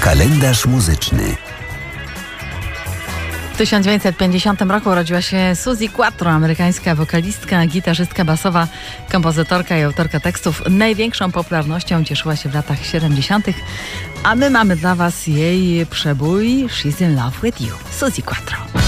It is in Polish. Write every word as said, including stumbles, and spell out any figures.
Kalendarz muzyczny. W tysiąc dziewięćset pięćdziesiątym roku urodziła się Suzi Quatro, amerykańska wokalistka, gitarzystka basowa, kompozytorka i autorka tekstów. Największą popularnością cieszyła się w latach siedemdziesiątych, a my mamy dla Was jej przebój She's in Love with You. Suzi Quatro.